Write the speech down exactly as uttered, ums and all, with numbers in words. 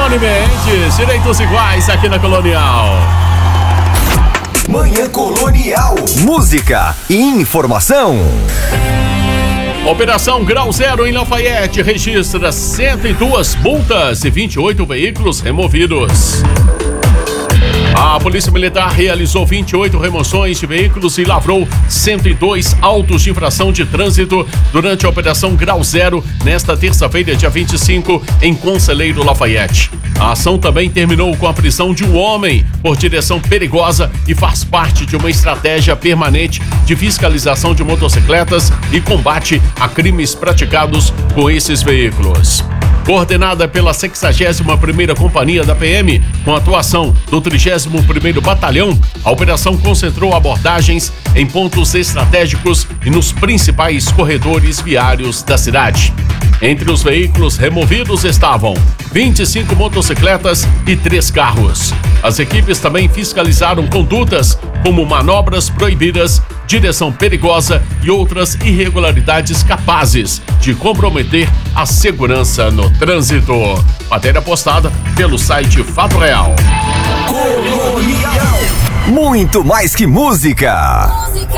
Rony Mendes, direitos iguais aqui na Colonial. Manhã Colonial. Música e informação. Operação Grau Zero em Lafayette registra cento e duas multas e vinte e oito veículos removidos. A Polícia Militar realizou vinte e oito remoções de veículos e lavrou cento e dois autos de infração de trânsito durante a Operação Grau Zero nesta terça-feira, dia vinte e cinco, em Conselheiro Lafayette. A ação também terminou com a prisão de um homem por direção perigosa e faz parte de uma estratégia permanente de fiscalização de motocicletas e combate a crimes praticados com esses veículos. Coordenada pela sexagésima primeira Companhia da P M, com atuação do trigésimo primeiro Batalhão, a operação concentrou abordagens em pontos estratégicos e nos principais corredores viários da cidade. Entre os veículos removidos estavam vinte e cinco motocicletas e três carros. As equipes também fiscalizaram condutas como manobras proibidas, direção perigosa e outras irregularidades capazes de comprometer a segurança no trânsito. Matéria postada pelo site Fato Real. Colonial. Muito mais que música.